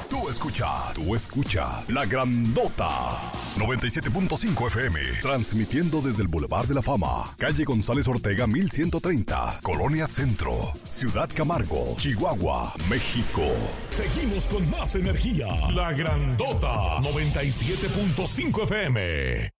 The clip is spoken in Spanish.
Tú escuchas La Grandota 97.5 FM, transmitiendo desde el Boulevard de la Fama, calle González Ortega 1130, Colonia Centro, Ciudad Camargo, Chihuahua, México. Seguimos con más energía. La Grandota 97.5 FM.